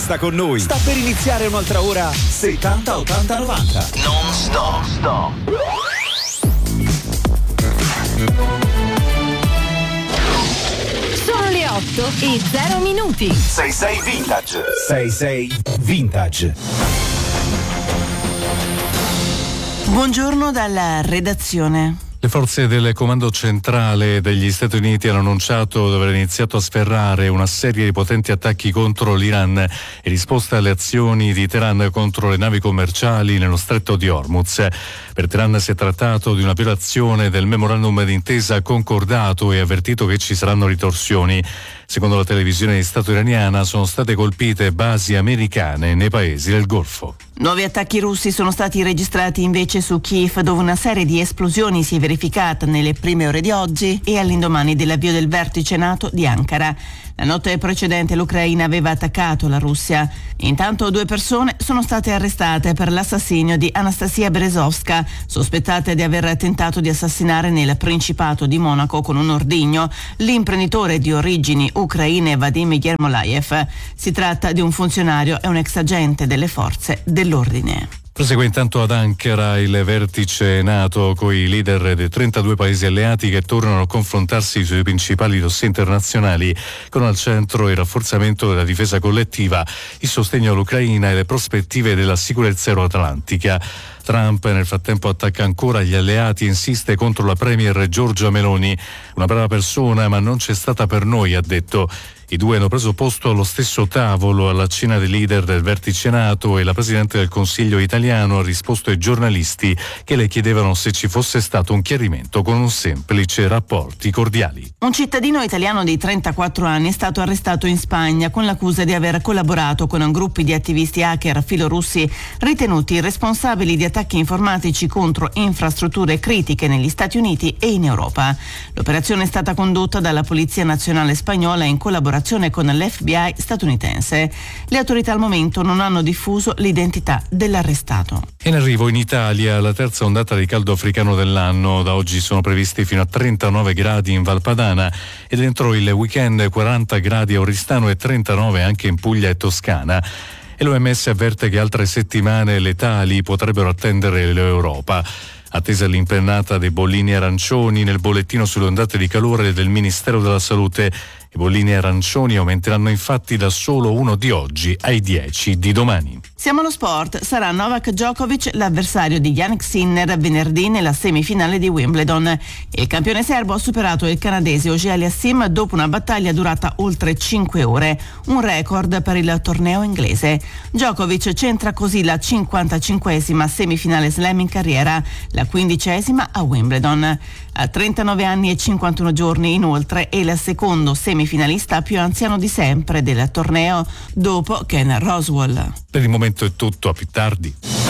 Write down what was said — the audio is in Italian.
resta con noi. Sta per iniziare un'altra ora 70 80 90. Non stop. Sono le 8:00. 66 Vintage. 66 Vintage. Buongiorno dalla redazione. Le forze del comando centrale degli Stati Uniti hanno annunciato di aver iniziato a sferrare una serie di potenti attacchi contro l'Iran in risposta alle azioni di Teheran contro le navi commerciali nello stretto di Hormuz. Per Teheran si è trattato di una violazione del memorandum d'intesa concordato e avvertito che ci saranno ritorsioni. Secondo la televisione di Stato iraniana sono state colpite basi americane nei paesi del Golfo. Nuovi attacchi russi sono stati registrati invece su Kiev, dove una serie di esplosioni si è verificata nelle prime ore di oggi e all'indomani dell'avvio del vertice NATO di Ankara. La notte precedente l'Ucraina aveva attaccato la Russia. Intanto 2 persone sono state arrestate per l'assassinio di Anastasia Berezovska, sospettata di aver tentato di assassinare nel Principato di Monaco con un ordigno l'imprenditore di origini ucraine Vadim Yermolayev. Si tratta di un funzionario e un ex agente delle forze dell'ordine. Prosegue intanto ad Ankara il vertice NATO con i leader dei 32 paesi alleati che tornano a confrontarsi sui principali dossier internazionali, con al centro il rafforzamento della difesa collettiva, il sostegno all'Ucraina e le prospettive della sicurezza euroatlantica. Trump nel frattempo attacca ancora gli alleati e insiste contro la premier Giorgia Meloni. Una brava persona, ma non c'è stata per noi, ha detto. I due hanno preso posto allo stesso tavolo alla cena dei leader del vertice NATO e la Presidente del Consiglio italiano ha risposto ai giornalisti che le chiedevano se ci fosse stato un chiarimento con un semplice rapporti cordiali. Un cittadino italiano di 34 anni è stato arrestato in Spagna con l'accusa di aver collaborato con gruppi di attivisti hacker filorussi ritenuti responsabili di attacchi informatici contro infrastrutture critiche negli Stati Uniti e in Europa. L'operazione è stata condotta dalla Polizia Nazionale Spagnola in collaborazione con l'FBI statunitense. Le autorità al momento non hanno diffuso l'identità dell'arrestato. In arrivo in Italia la terza ondata di caldo africano dell'anno. Da oggi sono previsti fino a 39 gradi in Valpadana ed entro il weekend 40 gradi a Oristano e 39 anche in Puglia e Toscana. E l'OMS avverte che altre settimane letali potrebbero attendere l'Europa. Attesa l'impennata dei bollini arancioni nel bollettino sulle ondate di calore del Ministero della Salute. I bollini arancioni aumenteranno infatti da solo 1 di oggi ai 10 di domani. Siamo allo sport. Sarà Novak Djokovic l'avversario di Jannik Sinner venerdì nella semifinale di Wimbledon. Il campione serbo ha superato il canadese Auger-Aliassime dopo una battaglia durata oltre 5 ore, un record per il torneo inglese. Djokovic centra così la 55esima semifinale slam in carriera, la 15esima a Wimbledon. A 39 anni e 51 giorni inoltre è il secondo semifinalista più anziano di sempre del torneo dopo Ken Roswell. Per il momento è tutto, a più tardi.